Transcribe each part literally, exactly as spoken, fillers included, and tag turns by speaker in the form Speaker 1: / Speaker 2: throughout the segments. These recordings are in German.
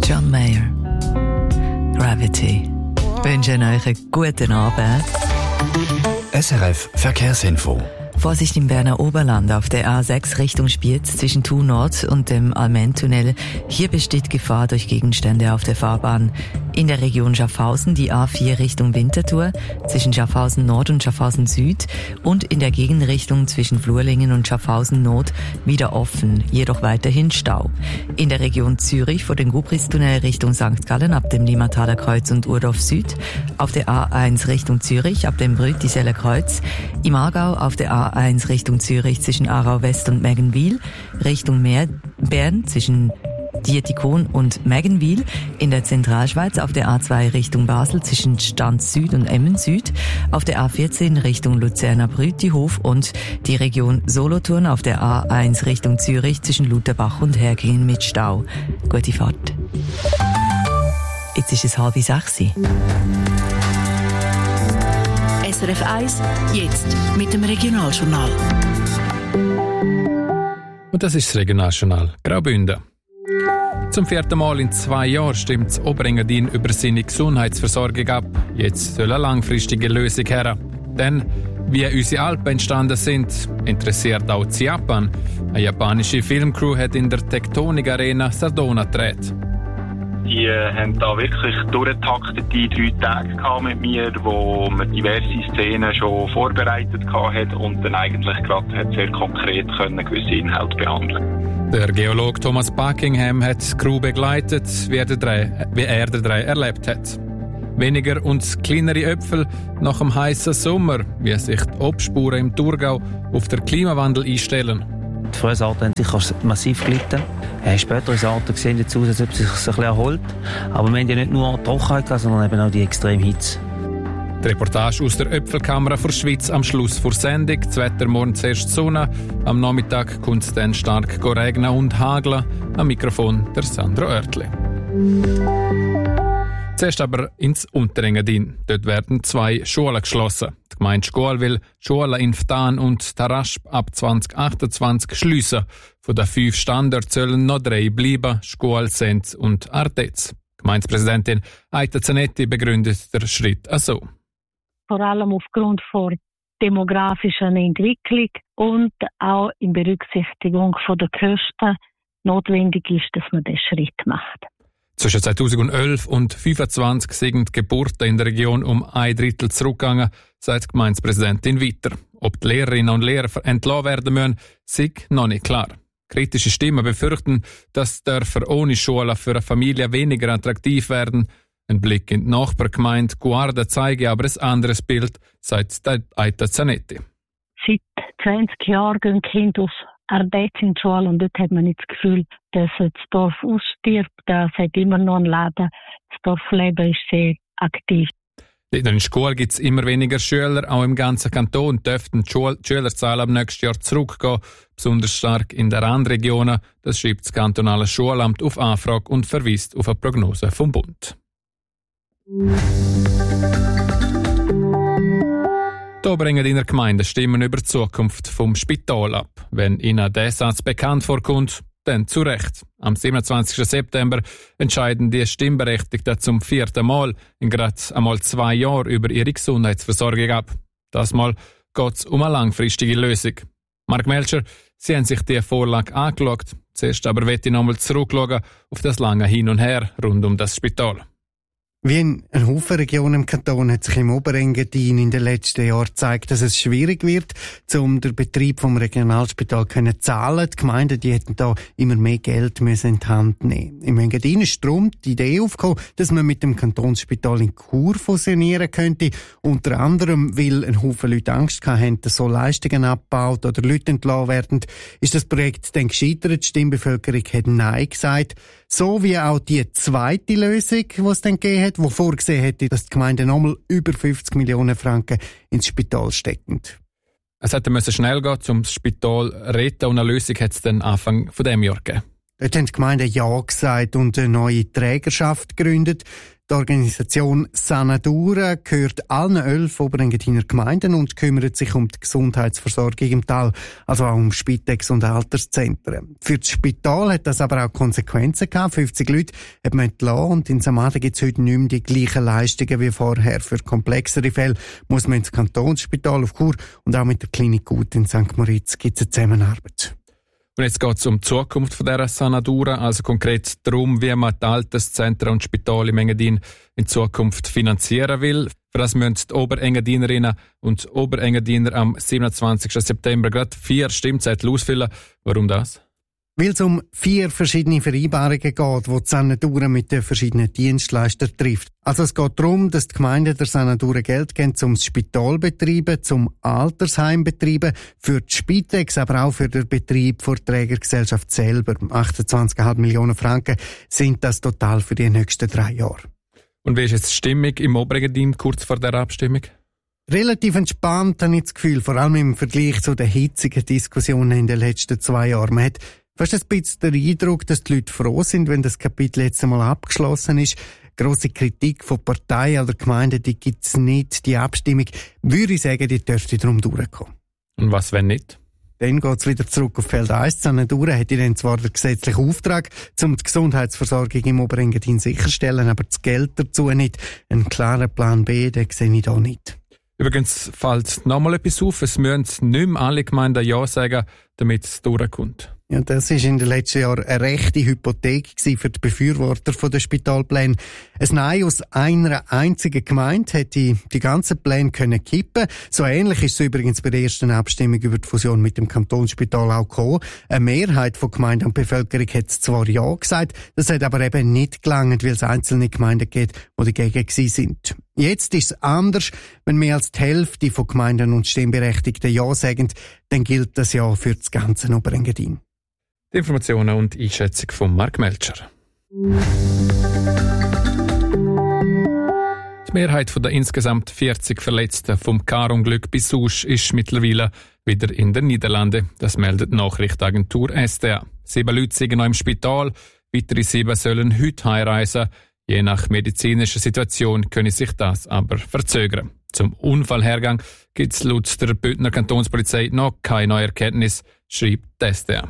Speaker 1: John Mayer. Gravity. Ich wünsche euch einen guten Abend.
Speaker 2: S R F Verkehrsinfo.
Speaker 1: Vorsicht im Berner Oberland auf der A sechs Richtung Spiez zwischen Thun Nord und dem Almentunnel. Hier besteht Gefahr durch Gegenstände auf der Fahrbahn. In der Region Schaffhausen die A vier Richtung Winterthur zwischen Schaffhausen Nord und Schaffhausen Süd und in der Gegenrichtung zwischen Flurlingen und Schaffhausen Nord wieder offen, jedoch weiterhin Stau. In der Region Zürich vor dem Gubristunnel Richtung Sankt Gallen ab dem Limmataler Kreuz und Urdorf Süd, auf der A eins Richtung Zürich ab dem Brütiseller Kreuz, im Aargau auf der A eins Richtung Zürich zwischen Aarau West und Mägenwil, Richtung Meer, Bern zwischen Dietikon und Mägenwil, in der Zentralschweiz auf der A zwei Richtung Basel zwischen Stanz Süd und Emmen Süd, auf der A vierzehn Richtung Luzerner Brütihof und die Region Solothurn auf der A eins Richtung Zürich zwischen Lutherbach und Hergingen mit Stau. Gute Fahrt. Jetzt ist es halb sechs.
Speaker 3: S R F eins, jetzt mit dem Regionaljournal.
Speaker 4: Und das ist das Regionaljournal Graubünden. Zum vierten Mal in zwei Jahren stimmt das Oberengadin über seine Gesundheitsversorgung ab. Jetzt soll eine langfristige Lösung her. Denn wie unsere Alpen entstanden sind, interessiert auch Japan. Eine japanische Filmcrew hat in der Tectonic Arena Sardona gedreht.
Speaker 5: Die haben da wirklich durchgetaktete drei Tage mit mir, wo man diverse Szenen schon vorbereitet hatte und dann eigentlich gerade sehr konkret können gewisse Inhalte behandeln.
Speaker 4: Der Geologe Thomas Buckingham hat die Crew begleitet, wie er den Dreh, wie er den Dreh erlebt hat. Weniger und kleinere Äpfel nach dem heißen Sommer, wie sich die Obstspuren im Thurgau auf den Klimawandel einstellen.
Speaker 6: Die Frühsorten haben sicher massiv gelitten. Äh, spätere Sorten sehen jetzt aus, als ob es sich ein bisschen erholt. Aber wir haben ja nicht nur die Trockenheit, sondern eben auch die extreme Hitze.
Speaker 4: Die Reportage aus der Äpfelkamera der Schweiz am Schluss der Sendung. Das Wetter morgen zuerst Sonne. Am Nachmittag kommt es dann stark regnen und hageln. Am Mikrofon der Sandro Oertli. Zuerst aber ins Unterengadin. Dort werden zwei Schulen geschlossen. Die Gemeinde Scuol will Schulen in Ftan und Tarasp ab zwanzig achtundzwanzig schliessen. Von den fünf Standorten sollen noch drei bleiben: Scuol, Sens und Artez. Gemeindepräsidentin Aita Zanetti begründet den Schritt so.
Speaker 7: Vor allem aufgrund der demografischen Entwicklung und auch in Berücksichtigung der Kosten notwendig ist, dass man diesen Schritt macht.
Speaker 4: Zwischen zweitausendelf und fünfundzwanzig sind die Geburten in der Region um ein Drittel zurückgegangen, sagt die Gemeindepräsidentin weiter. Ob die Lehrerinnen und Lehrer entlassen werden müssen, sei noch nicht klar. Kritische Stimmen befürchten, dass Dörfer ohne Schule für eine Familie weniger attraktiv werden. Ein Blick in die Nachbargemeinde Guarda zeige aber ein anderes Bild, sagt Aita Zanetti.
Speaker 7: Seit zwanzig Jahren gehen Kinder aus Ardez in die Schule und dort hat man nicht das Gefühl, dass das Dorf ausstirbt. Es hat immer noch einen Laden. Das Dorfleben ist sehr aktiv.
Speaker 4: In der Schule gibt es immer weniger Schüler, auch im ganzen Kanton dürften die, Schul- die Schülerzahl ab nächstes Jahr zurückgehen, besonders stark in den Randregionen. Das schreibt das kantonale Schulamt auf Anfrage und verweist auf eine Prognose vom Bund. Die Oberengadiner Gemeinden stimmen über die Zukunft vom Spital ab. Wenn ihnen der Satz bekannt vorkommt, dann zu Recht. Am siebenundzwanzigsten September entscheiden die Stimmberechtigten zum vierten Mal in gerade einmal zwei Jahren über ihre Gesundheitsversorgung ab. Das Mal geht es um eine langfristige Lösung. Mark Melcher, Sie haben sich die Vorlage angeschaut. Zuerst aber möchte ich nochmal zurückschauen auf das lange Hin und Her rund um das Spital.
Speaker 8: Wie in einem Haufen Regionen im Kanton hat sich im Oberengadin in den letzten Jahren gezeigt, dass es schwierig wird, um den Betrieb vom Regionalspital zu zahlen. Die Gemeinden, die hätten da immer mehr Geld müssen in die Hand nehmen. Im Engadin ist darum die Idee aufgekommen, dass man mit dem Kantonsspital in Chur fusionieren könnte. Unter anderem, weil ein Haufen Leute Angst hatten, dass so Leistungen abgebaut oder Leute entlassen werden, ist das Projekt dann gescheitert. Die Stimmbevölkerung hat Nein gesagt. So wie auch die zweite Lösung, die es dann gegeben hat, die vorgesehen hätte, dass die Gemeinden nochmal über fünfzig Millionen Franken ins Spital stecken.
Speaker 4: Es hätte schnell gehen, um das Spital zu retten, und eine Lösung hat es dann Anfang von diesem Jahr gegeben.
Speaker 8: Dort haben die Gemeinden Ja gesagt und eine neue Trägerschaft gegründet. Die Organisation Sanadura gehört allen elf Oberengadiner Gemeinden und kümmert sich um die Gesundheitsversorgung im Tal, also auch um Spitex- und Alterszentren. Für das Spital hat das aber auch Konsequenzen gehabt. fünfzig Leute hat man entlassen und in Samaden gibt es heute nicht mehr die gleichen Leistungen wie vorher. Für komplexere Fälle muss man ins Kantonsspital auf Chur und auch mit der Klinik Gut in Sankt Moritz gibt es eine Zusammenarbeit.
Speaker 4: Und jetzt geht es um die Zukunft von dieser Sanadura, also konkret darum, wie man die Alterszentren und Spital im Engadin in Zukunft finanzieren will. Für das müssen die Oberengadinerinnen und Oberengadiner am siebenundzwanzigsten September gerade vier Stimmzettel ausfüllen. Warum das?
Speaker 8: Weil es um vier verschiedene Vereinbarungen geht, die die Sanadura mit den verschiedenen Dienstleistern trifft. Also es geht darum, dass die Gemeinden der Sanadura Geld geben, um das Spital zu betreiben, zum Altersheim zu betreiben, für die Spitex, aber auch für den Betrieb der Trägergesellschaft selber. achtundzwanzig Komma fünf Millionen Franken sind das total für die nächsten drei Jahre.
Speaker 4: Und wie ist jetzt die Stimmung im Oberengadin kurz vor der Abstimmung?
Speaker 8: Relativ entspannt, habe ich das Gefühl, vor allem im Vergleich zu den hitzigen Diskussionen in den letzten zwei Jahren. Man hat fast ein bisschen den Eindruck, dass die Leute froh sind, wenn das Kapitel jetzt einmal abgeschlossen ist. Grosse Kritik von Parteien oder Gemeinden, die gibt es nicht. Die Abstimmung, würde ich sagen, die dürfte darum durchkommen.
Speaker 4: Und was, wenn nicht?
Speaker 8: Dann geht es wieder zurück auf Feld eins. Sanadura hätte dann zwar den gesetzlichen Auftrag, um die Gesundheitsversorgung im Oberengadin sicherzustellen, aber das Geld dazu nicht. Einen klaren Plan B, den sehe ich da nicht.
Speaker 4: Übrigens fällt noch mal etwas auf. Es müssen nicht mehr alle Gemeinden Ja sagen, damit es durchkommt.
Speaker 8: Ja, das war in den letzten Jahren eine rechte Hypothek für die Befürworter der Spitalpläne. Ein Nein aus einer einzigen Gemeinde hätte die ganzen Pläne können kippen. So ähnlich ist es übrigens bei der ersten Abstimmung über die Fusion mit dem Kantonsspital auch gekommen. Eine Mehrheit von Gemeinden und Bevölkerung hat zwar Ja gesagt, das hat aber eben nicht gelangt, weil es einzelne Gemeinden gibt, die dagegen gewesen sind. Jetzt ist es anders. Wenn mehr als die Hälfte von Gemeinden und Stimmberechtigten Ja sagen, dann gilt das Ja für das ganze Oberengadin.
Speaker 4: Die Informationen und Einschätzung von Mark Melcher. Die Mehrheit der insgesamt vierzig Verletzten vom Karunglück bei Souche ist mittlerweile wieder in den Niederlanden. Das meldet die Nachrichtenagentur S D A. Sieben Leute sind noch im Spital, weitere sieben sollen heute heimreisen. Je nach medizinischer Situation könne sich das aber verzögern. Zum Unfallhergang gibt es laut der Bündner Kantonspolizei noch keine neue Erkenntnis, schreibt die S D A.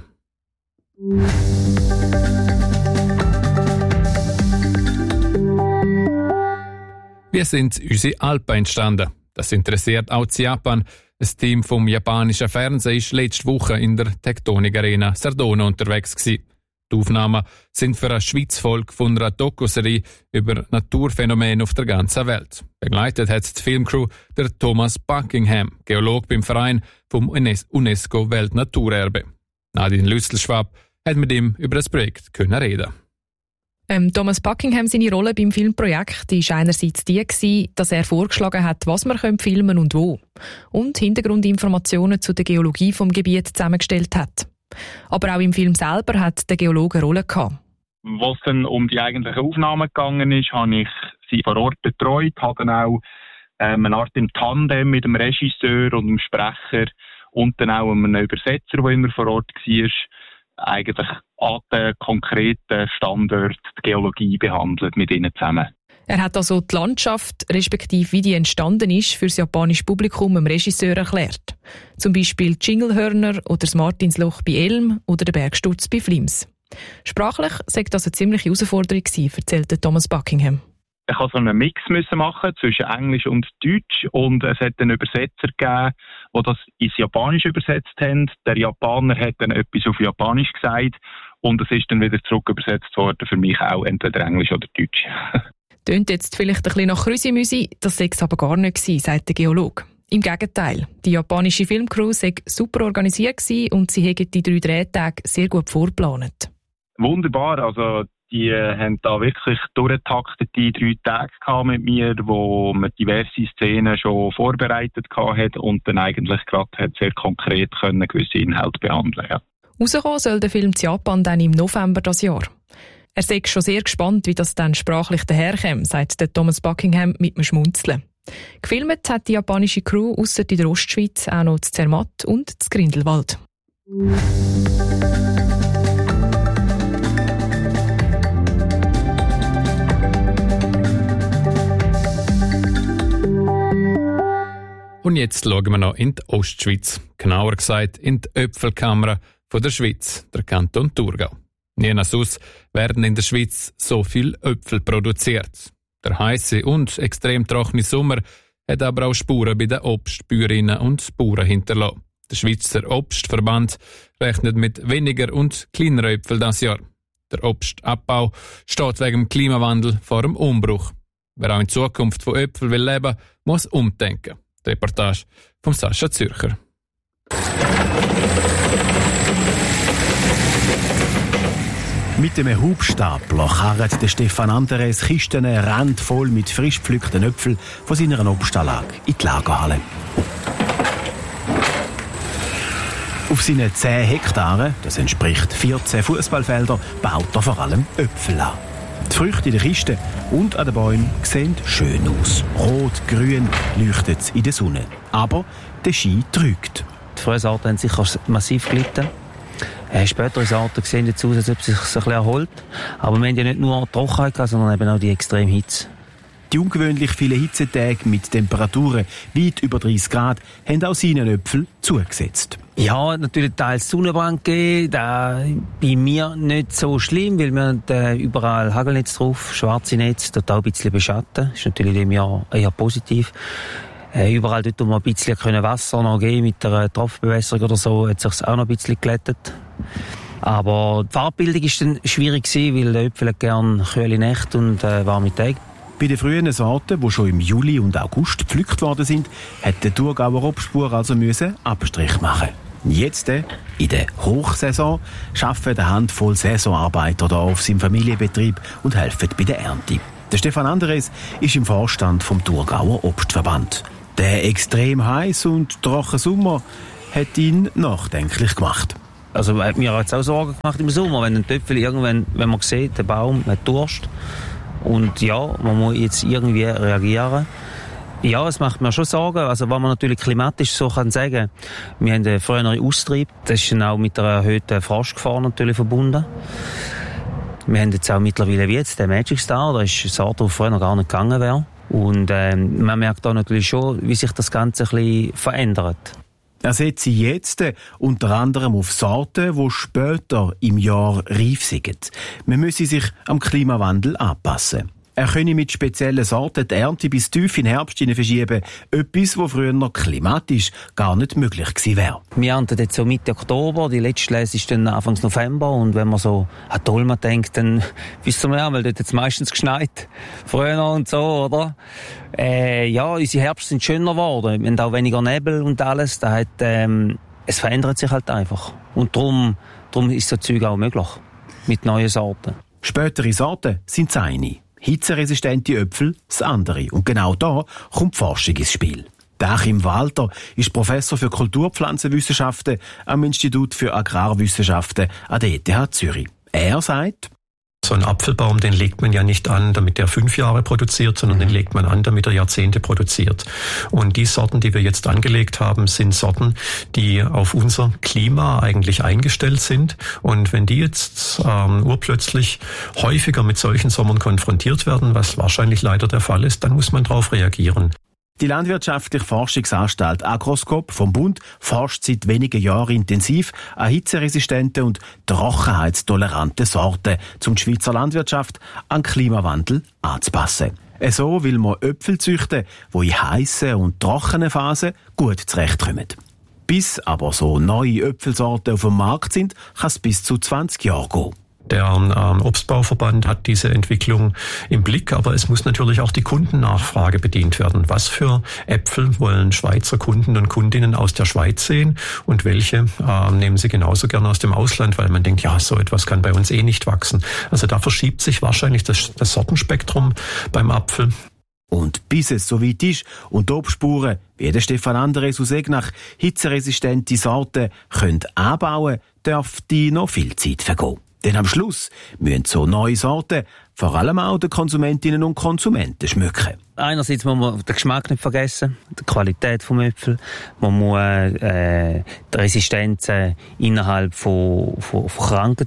Speaker 4: Wie sind unsere Alpen entstanden? Das interessiert auch in Japan. Das Team vom japanischen Fernsehen war letzte Woche in der Tektonik Arena Sardona unterwegs gewesen. Die Aufnahmen sind für ein Schweizvolk von einer Dokuserie über Naturphänomene auf der ganzen Welt. Begleitet hat die Filmcrew der Thomas Buckingham, Geolog beim Verein vom UNESCO Weltnaturerbe. Nadine Lüsselschwab hat mit ihm über das Projekt können reden.
Speaker 9: Ähm, Thomas Buckingham, seine Rolle beim Filmprojekt war einerseits die gewesen, dass er vorgeschlagen hat, was man filmen und wo. Und Hintergrundinformationen zu der Geologie vom Gebiet zusammengestellt hat. Aber auch im Film selber hat der Geologe eine Rolle gehabt.
Speaker 5: Was dann um die eigentlichen Aufnahmen gegangen ist, habe ich sie vor Ort betreut, habe dann auch ähm, eine Art im Tandem mit dem Regisseur und dem Sprecher und dann auch einem Übersetzer, der immer vor Ort war, eigentlich an den konkreten Standort die Geologie behandelt mit ihnen zusammen.
Speaker 9: Er hat also die Landschaft, respektive wie die entstanden ist, für das japanische Publikum dem Regisseur erklärt. Zum Beispiel die Jinglehörner oder das Martinsloch bei Elm oder der Bergsturz bei Flims. Sprachlich sei das eine ziemliche Herausforderung gewesen, erzählte Thomas Buckingham.
Speaker 5: Ich musste so einen Mix machen zwischen Englisch und Deutsch und es hat einen Übersetzer gegeben, der das ins Japanische übersetzt hat. Der Japaner hat dann etwas auf Japanisch gesagt und es ist dann wieder zurück übersetzt worden, für mich auch entweder Englisch oder Deutsch.
Speaker 9: Tönt jetzt vielleicht ein bisschen nach Krüsi-Müsi, das sei es aber gar nicht gewesen, sagt der Geologe. Im Gegenteil, die japanische Filmcrew sei super organisiert gewesen und sie hätten die drei Drehtage sehr gut vorgeplant.
Speaker 5: Wunderbar, also die äh, haben da wirklich durchgetaktete drei Tage gehabt mit mir, wo man diverse Szenen schon vorbereitet hat und dann eigentlich gerade hat sehr konkret können gewisse Inhalte behandeln. Ja.
Speaker 9: Rauskommen soll der Film zu Japan dann im November dieses Jahr. Er sei schon sehr gespannt, wie das dann sprachlich daherkäme, sagt der Thomas Buckingham mit einem Schmunzeln. Gefilmt hat die japanische Crew ausser in der Ostschweiz auch noch zu Zermatt und zu Grindelwald.
Speaker 4: Und jetzt schauen wir noch in die Ostschweiz. Genauer gesagt in die Äpfelkammer von der Schweiz, der Kanton Thurgau. Nie sonst werden in der Schweiz so viel Äpfel produziert. Der heisse und extrem trockene Sommer hat aber auch Spuren bei den Obstbäuerinnen und Bauern hinterlassen. Der Schweizer Obstverband rechnet mit weniger und kleineren Äpfeln dieses Jahr. Der Obstabbau steht wegen dem Klimawandel vor dem Umbruch. Wer auch in Zukunft von Äpfeln will leben, muss umdenken. Die Reportage von Sascha Zürcher.
Speaker 10: Mit einem Hubstapler karrt der Stefan Anderes Kisten randvoll mit frisch gepflückten Äpfeln von seiner Obstanlage in die Lagerhalle. Auf seinen zehn Hektaren, das entspricht vierzehn Fußballfelder, baut er vor allem Äpfel an. Die Früchte in der Kiste und an den Bäumen sehen schön aus. Rot, grün leuchtet es in der Sonne. Aber der Schein trügt.
Speaker 6: Die frühen Sorten haben sicher massiv gelitten. Äh, spätere Sorten sehen jetzt aus, als ob es sich ein bisschen erholt. Aber wir haben ja nicht nur Trockenheit gehabt, sondern eben auch die extreme Hitze.
Speaker 10: Die ungewöhnlich vielen Hitzetage mit Temperaturen weit über dreißig Grad haben auch seinen Äpfeln zugesetzt.
Speaker 6: Ja, natürlich teils Sonnenbrand gegeben. Das bei mir nicht so schlimm, weil wir haben äh, überall Hagelnetz drauf, schwarze Netze, dort auch ein bisschen beschatten. Das ist natürlich in diesem Jahr eher positiv. Äh, überall dort, wo wir ein bisschen Wasser noch geben mit einer Tropfbewässerung oder so, hat sich auch noch ein bisschen geglättet. Aber die Farbbildung war dann schwierig gewesen, weil der Äpfel gerne kühle Nächte und äh, warme Tage.
Speaker 10: Bei den frühen Sorten, die schon im Juli und August gepflückt worden sind, hat der Thurgauer Obstbauer also müssen Abstrich machen. Jetzt, in der Hochsaison, arbeiten eine Handvoll Saisonarbeiter hier auf seinem Familienbetrieb und helfen bei der Ernte. Der Stefan Anderes ist im Vorstand vom Thurgauer Obstverband. Der extrem heiß und trockene Sommer hat ihn nachdenklich gemacht.
Speaker 6: Also mir hat es auch Sorgen gemacht im Sommer, wenn ein Töpfel irgendwann, wenn man sieht, der Baum hat Durst. Und ja, man muss jetzt irgendwie reagieren. Ja, es macht mir schon Sorgen. Also, was man natürlich klimatisch so kann sagen, wir haben einen früheren Austrieb. Das ist dann auch mit einer erhöhten Frostgefahr natürlich verbunden. Wir haben jetzt auch mittlerweile wie jetzt den Magic Star. Da ist eine Sorte, die früher noch gar nicht gegangen wäre. Und ähm, man merkt auch natürlich schon, wie sich das Ganze ein bisschen verändert.
Speaker 10: Er setzt jetzt unter anderem auf Sorten, die später im Jahr reif sind. Man müsse sich am Klimawandel anpassen. Er könne mit speziellen Sorten die Ernte bis tief in den Herbst hinein verschieben. Etwas, was früher noch klimatisch gar nicht möglich gewesen wäre.
Speaker 6: Wir ernten jetzt so Mitte Oktober, die letzte Lese ist dann Anfang November. Und wenn man so an Dolma denkt, dann wissen wir ja, weil dort hat es meistens geschneit. Früher und so, oder? Äh, ja, unsere Herbste sind schöner geworden. Wir haben auch weniger Nebel und alles. Da hat, ähm, es verändert sich halt einfach. Und darum, darum ist so Zeug auch möglich. Mit neuen Sorten.
Speaker 10: Spätere Sorten sind das eine. Hitzeresistente Äpfel das andere. Und genau da kommt die Forschung ins Spiel. Der Achim Walter ist Professor für Kulturpflanzenwissenschaften am Institut für Agrarwissenschaften an der E T H Zürich. Er sagt:
Speaker 11: So einen Apfelbaum, den legt man ja nicht an, damit er fünf Jahre produziert, sondern den legt man an, damit er Jahrzehnte produziert. Und die Sorten, die wir jetzt angelegt haben, sind Sorten, die auf unser Klima eigentlich eingestellt sind. Und wenn die jetzt ähm, urplötzlich häufiger mit solchen Sommern konfrontiert werden, was wahrscheinlich leider der Fall ist, dann muss man darauf reagieren.
Speaker 10: Die Landwirtschaftliche Forschungsanstalt Agroskop vom Bund forscht seit wenigen Jahren intensiv an hitzeresistenten und trockenheitstoleranten Sorten, um die Schweizer Landwirtschaft an den Klimawandel anzupassen. So will man Äpfel züchten, die in heissen und trockenen Phasen gut zurechtkommen. Bis aber so neue Äpfelsorten auf dem Markt sind, kann es bis zu zwanzig Jahre gehen.
Speaker 11: Der ähm, Obstbauverband hat diese Entwicklung im Blick, aber es muss natürlich auch die Kundennachfrage bedient werden. Was für Äpfel wollen Schweizer Kunden und Kundinnen aus der Schweiz sehen und welche äh, nehmen sie genauso gerne aus dem Ausland, weil man denkt, ja, so etwas kann bei uns eh nicht wachsen. Also da verschiebt sich wahrscheinlich das, das Sortenspektrum beim Apfel.
Speaker 10: Und bis es soweit ist und die Obstspuren, wie der Stefan Anderes aus Egnach, hitzeresistente Sorten können anbauen, darf die noch viel Zeit vergehen. Denn am Schluss müssen so neue Sorten vor allem auch den Konsumentinnen und Konsumenten schmecken.
Speaker 6: Einerseits muss man den Geschmack nicht vergessen, die Qualität des Äpfels. Man muss äh, die Resistenzen innerhalb von, von, von Krankheiten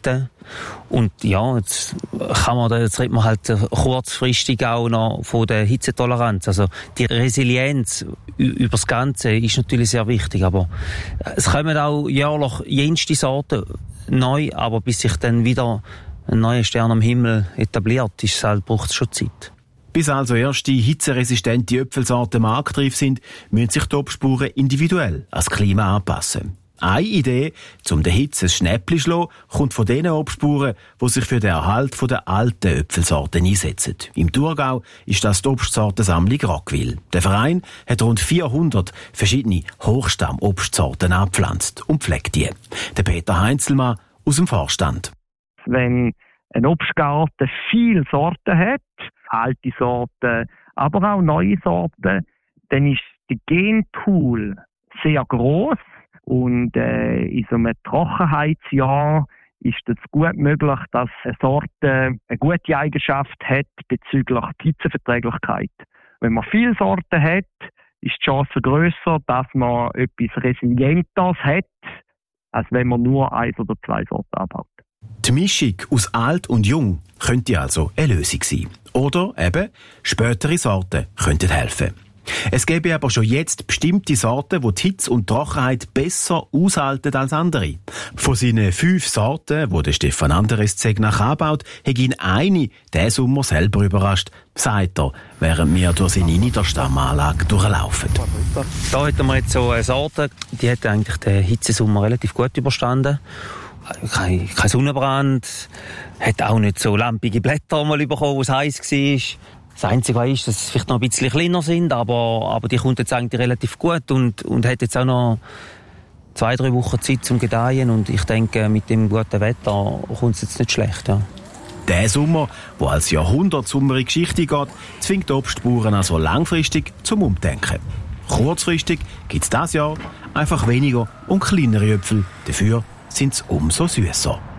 Speaker 6: Und ja, jetzt kann man, jetzt redet man halt kurzfristig auch noch von der Hitzetoleranz. Also die Resilienz über das Ganze ist natürlich sehr wichtig, aber es kommen auch jährlich jenste Sorten neu, aber bis sich dann wieder ein neuer Stern am Himmel etabliert, ist es halt, braucht es schon Zeit.
Speaker 10: Bis also erste hitzeresistente Äpfelsorten marktreif sind, müssen sich die Obstspuren individuell ans Klima anpassen. Eine Idee, um der Hitze ein Schnäppchen zu schlagen, kommt von den Obstspuren, die sich für den Erhalt der alten Äpfelsorten einsetzen. Im Thurgau ist das die Obstsortensammlung Rockville. Der Verein hat rund vierhundert verschiedene Hochstamm-Obstsorten angepflanzt und pflegt die. Der Peter Heinzelmann aus dem Vorstand.
Speaker 12: Wenn ein Obstgarten viele Sorten hat, alte Sorten, aber auch neue Sorten, dann ist der Genpool sehr gross. Und äh, in so einem Trockenheitsjahr ist es gut möglich, dass eine Sorte eine gute Eigenschaft hat bezüglich Hitzeverträglichkeit. Wenn man viele Sorten hat, ist die Chance grösser, dass man etwas Resilienteres hat, als wenn man nur eins oder zwei Sorten abbaut.
Speaker 10: Die Mischung aus alt und jung könnte also eine Lösung sein. Oder eben spätere Sorten könnten helfen. Es gäbe aber schon jetzt bestimmte Sorten, die die Hitze und die Trockenheit besser aushalten als andere. Von seinen fünf Sorten, die der Stefan Anderes Zegnach anbaut, hat ihn eine diesen Sommer selber überrascht, sagt er, während wir durch seine Niederstammanlage durchlaufen.
Speaker 6: Da hätten wir jetzt so eine Sorte, die hat eigentlich den Hitzesommer relativ gut überstanden. Kein, kein Sonnenbrand, hat auch nicht so lampige Blätter mal bekommen, wo es heiß war. Das Einzige was ist, dass sie vielleicht noch ein bisschen kleiner sind, aber, aber die kommt jetzt eigentlich relativ gut und, und hat jetzt auch noch zwei, drei Wochen Zeit zum Gedeihen und ich denke, mit dem guten Wetter kommt es jetzt nicht schlecht. Ja.
Speaker 10: Der Sommer, der als Jahrhundertsommer in Geschichte geht, zwingt die Obstbauern also langfristig zum Umdenken. Kurzfristig gibt es dieses Jahr einfach weniger und kleinere Äpfel, dafür sind sie umso süßer.